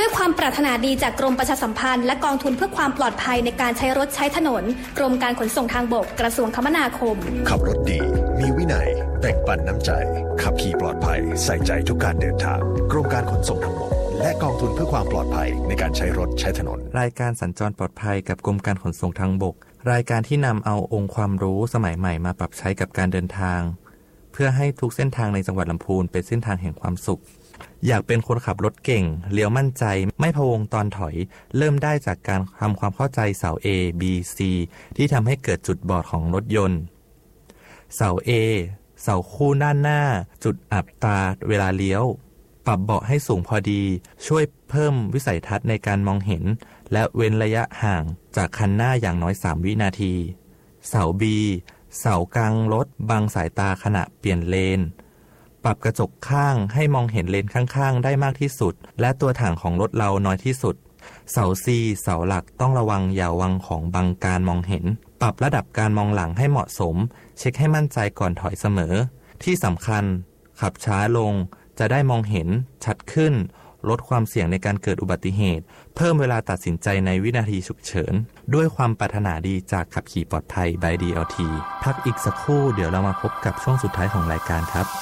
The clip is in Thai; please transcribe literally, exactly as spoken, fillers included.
ด้วยความปรารถนาดีจากกรมประชาสัมพันธ์และกองทุนเพื่อความปลอดภัยในการใช้รถใช้ถนนกรมการขนส่งทางบกกระทรวงคมนาคมขับรถดีมีวินัยแบ่งปันน้ำใจขับขี่ปลอดภัยใส่ใจทุกการเดินทางกรมการขนส่งทางบกและกองทุนเพื่อความปลอดภัยในการใช้รถใช้ถนนรายการสัญจรปลอดภัยกับกรมการขนส่งทางบกรายการที่นำเอาองค์ความรู้สมัยใหม่มาปรับใช้กับการเดินทางเพื่อให้ทุกเส้นทางในจังหวัดลำพูนเป็นเส้นทางแห่งความสุขอยากเป็นคนขับรถเก่งเลี้ยวมั่นใจไม่พะวงตอนถอยเริ่มได้จากการทำความเข้าใจเสา A B C ที่ทำให้เกิดจุดบอดของรถยนต์เสา A เสาคู่ด้านหน้าจุดอับตาเวลาเลี้ยวปรับเบาะให้สูงพอดีช่วยเพิ่มวิสัยทัศน์ในการมองเห็นและเว้นระยะห่างจากคันหน้าอย่างน้อยสามวินาทีเสา B เสากลางรถบังสายตาขณะเปลี่ยนเลนปรับกระจกข้างให้มองเห็นเลนข้างๆได้มากที่สุดและตัวถังของรถเราน้อยที่สุดเสา C เสาหลักต้องระวังอย่าวางของบังการมองเห็นปรับระดับการมองหลังให้เหมาะสมเช็คให้มั่นใจก่อนถอยเสมอที่สำคัญขับช้าลงจะได้มองเห็นชัดขึ้นลดความเสี่ยงในการเกิดอุบัติเหตุเพิ่มเวลาตัดสินใจในวินาทีฉุกเฉินด้วยความปรารถนาดีจากขับขี่ปลอดภัย by ดี แอล ที พักอีกสักครู่เดี๋ยวเรามาพบกับช่วงสุดท้ายของรายการครับ